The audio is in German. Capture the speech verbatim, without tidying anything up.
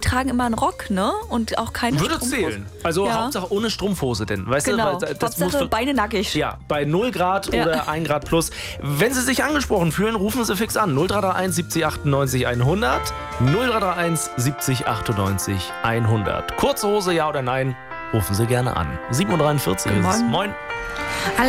tragen immer einen Rock, ne? Und auch keine Würde Strumpfhose. zählen. Also Ja. Hauptsache ohne Strumpfhose denn. Weißt Genau. du, weil das Hauptsache muss, Beine nackig. ja, bei null Grad Ja. oder ein Grad plus. Wenn Sie sich angesprochen fühlen, rufen Sie fix an. null drei drei eins siebzig achtundneunzig hundert. null drei drei eins siebzig achtundneunzig hundert. Kurze Hose, ja oder nein? Rufen Sie gerne an. sieben Uhr dreiundvierzig ist es. Moin. Moin.